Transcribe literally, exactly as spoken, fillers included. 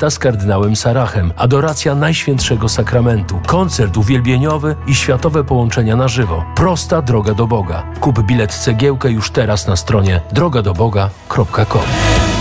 święta z kardynałem Sarachem, adoracja Najświętszego Sakramentu, koncert uwielbieniowy i światowe połączenia na żywo. Prosta droga do Boga. Kup bilet cegiełkę już teraz na stronie droga do boga kropka com.